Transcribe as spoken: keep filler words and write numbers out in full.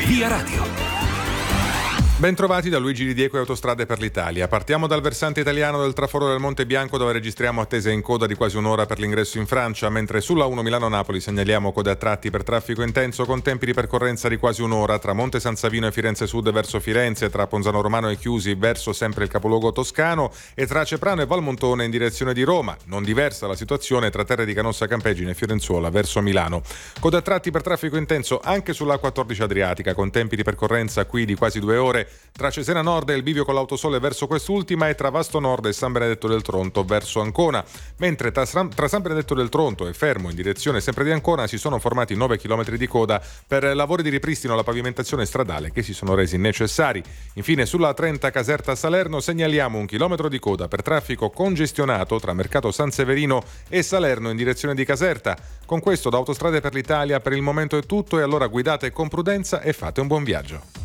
Via Radio. Bentrovati da Luigi Di Dieco e Autostrade per l'Italia. Partiamo dal versante italiano del traforo del Monte Bianco, dove registriamo attese in coda di quasi un'ora per l'ingresso in Francia, mentre sulla uno Milano-Napoli segnaliamo code a tratti per traffico intenso con tempi di percorrenza di quasi un'ora tra Monte San Savino e Firenze Sud verso Firenze, tra Ponzano Romano e Chiusi verso sempre il capoluogo toscano e tra Ceprano e Valmontone in direzione di Roma. Non diversa la situazione tra Terre di Canossa Campeggine e Fiorenzuola verso Milano. Code a tratti per traffico intenso anche sulla A quattordici Adriatica, con tempi di percorrenza qui di quasi due ore tra Cesena Nord e il bivio con l'Autosole verso quest'ultima e tra Vasto Nord e San Benedetto del Tronto verso Ancona, mentre tra San, tra San Benedetto del Tronto e Fermo in direzione sempre di Ancona si sono formati nove chilometri di coda per lavori di ripristino alla pavimentazione stradale che si sono resi necessari. Infine sulla trenta Caserta Salerno segnaliamo un chilometro di coda per traffico congestionato tra Mercato San Severino e Salerno in direzione di Caserta. Con questo da Autostrade per l'Italia per il momento è tutto, e allora guidate con prudenza e fate un buon viaggio.